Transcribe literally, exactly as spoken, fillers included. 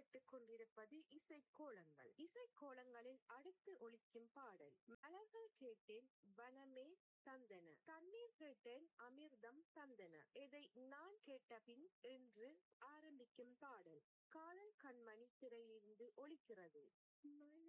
கேட்டுக் கொண்டிருப்பது இசைக்கோலங்கள். இசைக்கோலங்களில் அடுத்து ஒலிக்கும் பாடல் மலர்கள் கேட்டேன் வனமே தந்தன, தண்ணீர் கேட்டேன் அமிர்தம் தந்தன, இதை நான் கேட்டபின் என்று ஆரம்பிக்கும் பாடல் காதல் கண்மணி திரையிலிருந்து ஒலிக்கிறது.